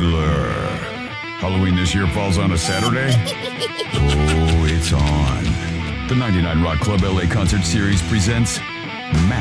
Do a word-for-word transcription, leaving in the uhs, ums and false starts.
Giggler. Halloween this year falls on a Saturday? Oh, it's on. The ninety-nine Rock Club L A Concert Series presents